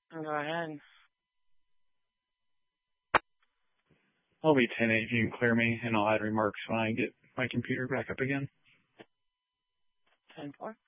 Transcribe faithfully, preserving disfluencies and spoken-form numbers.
Go ahead. I'll be ten eight if you can clear me, and I'll add remarks when I get my computer back up again. ten four.